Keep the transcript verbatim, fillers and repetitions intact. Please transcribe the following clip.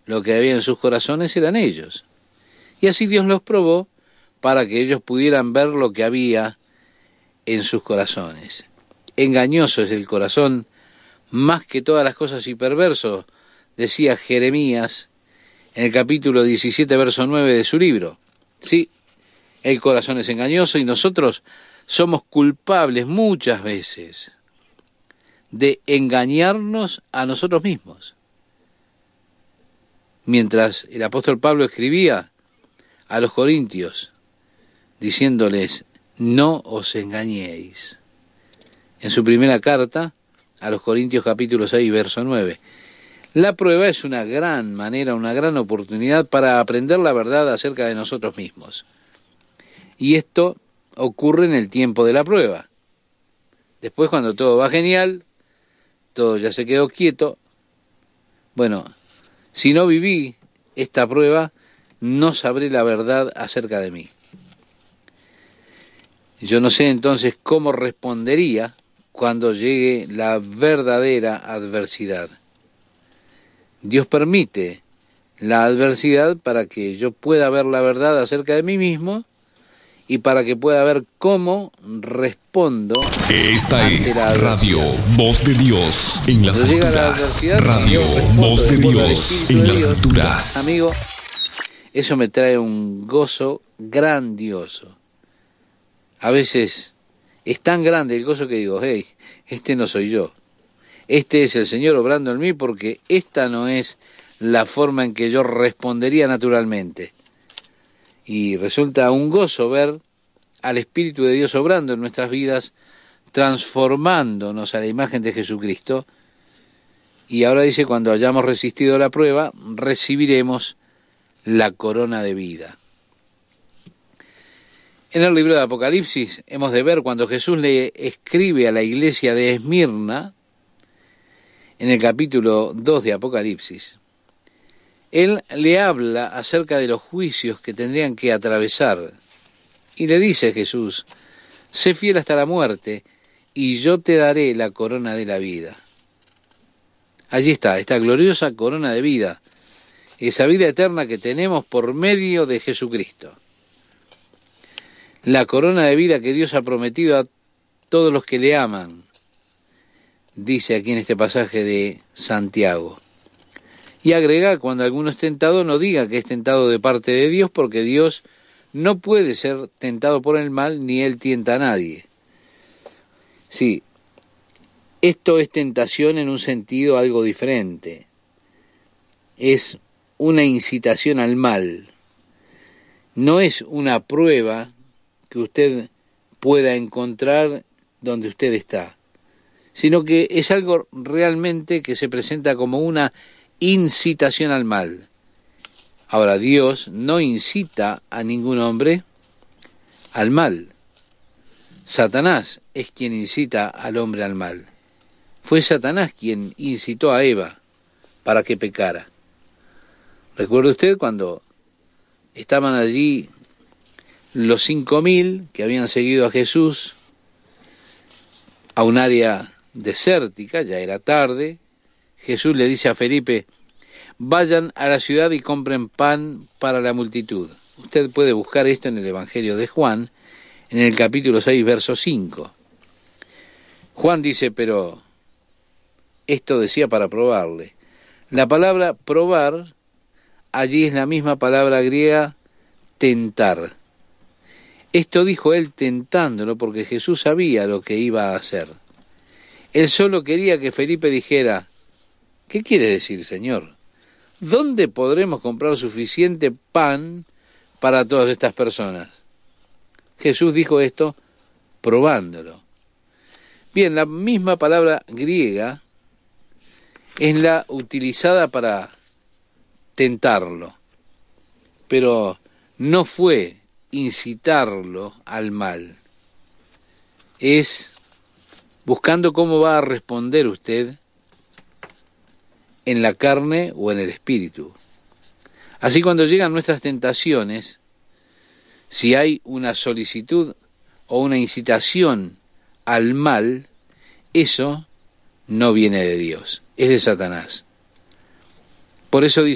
lo que había en sus corazones eran ellos. Y así Dios los probó para que ellos pudieran ver lo que había en sus corazones. Engañoso es el corazón, más que todas las cosas, y perverso, decía Jeremías en el capítulo diecisiete, verso nueve de su libro. Sí, el corazón es engañoso y nosotros somos culpables muchas veces de engañarnos a nosotros mismos. Mientras el apóstol Pablo escribía a los corintios, diciéndoles, no os engañéis. En su primera carta, a los Corintios capítulo seis, verso nueve. La prueba es una gran manera, una gran oportunidad para aprender la verdad acerca de nosotros mismos. Y esto ocurre en el tiempo de la prueba. Después, cuando todo va genial, todo ya se quedó quieto. Bueno, si no viví esta prueba, no sabré la verdad acerca de mí. Yo no sé entonces cómo respondería cuando llegue la verdadera adversidad. Dios permite la adversidad para que yo pueda ver la verdad acerca de mí mismo y para que pueda ver cómo respondo. Esta es Radio Voz de Dios en las Cuando llega la alturas. adversidad, Radio yo respondo Voz de de acuerdo al Dios Espíritu en de las Dios. alturas. Amigo, eso me trae un gozo grandioso. A veces es tan grande el gozo que digo, hey, este no soy yo. Este es el Señor obrando en mí, porque esta no es la forma en que yo respondería naturalmente. Y resulta un gozo ver al Espíritu de Dios obrando en nuestras vidas, transformándonos a la imagen de Jesucristo. Y ahora dice, cuando hayamos resistido la prueba, recibiremos la corona de vida. En el libro de Apocalipsis hemos de ver cuando Jesús le escribe a la iglesia de Esmirna, en el capítulo dos de Apocalipsis, él le habla acerca de los juicios que tendrían que atravesar. Y le dice Jesús, sé fiel hasta la muerte, y yo te daré la corona de la vida. Allí está, esta gloriosa corona de vida, esa vida eterna que tenemos por medio de Jesucristo. La corona de vida que Dios ha prometido a todos los que le aman, dice aquí en este pasaje de Santiago. Y agrega, cuando alguno es tentado, no diga que es tentado de parte de Dios, porque Dios no puede ser tentado por el mal, ni él tienta a nadie. Sí, esto es tentación en un sentido algo diferente. Es una incitación al mal. No es una prueba que usted pueda encontrar donde usted está, sino que es algo realmente que se presenta como una incitación al mal. Ahora, Dios no incita a ningún hombre al mal. Satanás es quien incita al hombre al mal. Fue Satanás quien incitó a Eva para que pecara. ¿Recuerda usted cuando estaban allí los cinco mil que habían seguido a Jesús a un área desértica? Ya era tarde. Jesús le dice a Felipe, vayan a la ciudad y compren pan para la multitud. Usted puede buscar esto en el Evangelio de Juan, en el capítulo seis, verso cinco. Juan dice, pero esto decía para probarle. La palabra probar allí es la misma palabra griega tentar. Esto dijo él tentándolo porque Jesús sabía lo que iba a hacer. Él solo quería que Felipe dijera, ¿qué quiere decir, Señor? ¿Dónde podremos comprar suficiente pan para todas estas personas? Jesús dijo esto probándolo. Bien, la misma palabra griega es la utilizada para tentarlo, pero no fue incitarlo al mal. Es buscando cómo va a responder usted en la carne o en el espíritu. Así, cuando llegan nuestras tentaciones, si hay una solicitud o una incitación al mal, eso no viene de Dios, es de Satanás. Por eso dice